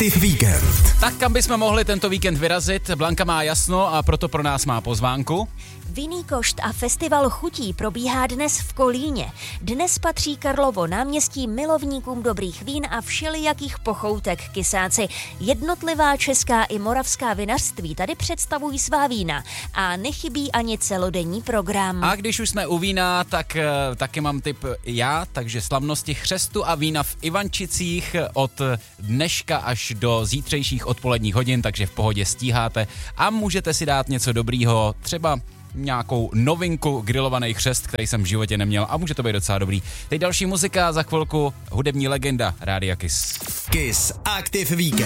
Aktiv víkend. Tak kam bychom mohli tento víkend vyrazit? Blanka má jasno a proto pro nás má pozvánku. Vinný košt a festival chutí probíhá dnes v Kolíně. Dnes patří Karlovo náměstí milovníkům dobrých vín a všelijakých pochoutek, kysáci. Jednotlivá česká i moravská vinařství tady představují svá vína a nechybí ani celodenní program. A když už jsme u vína, tak taky mám tip já, takže slavnosti chřestu a vína v Ivančicích od dneška až do zítřejších odpoledních hodin, takže v pohodě stíháte a můžete si dát něco dobrýho, třeba nějakou novinku grilovaný chřest, který jsem v životě neměl a může to být docela dobrý. Teď další muzika, za chvilku hudební legenda Rádia Kiss. Kiss Aktiv víkend.